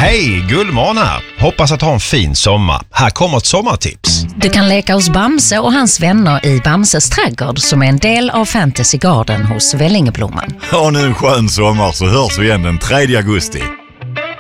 Hej, Gullmård här. Hoppas att ha en fin sommar. Här kommer ett sommartips. Du kan leka hos Bamse och hans vänner i Bamses trädgård som är en del av Fantasy Garden hos Vällingeblomman. Ha nu en skön sommar så hörs vi igen den 3 augusti.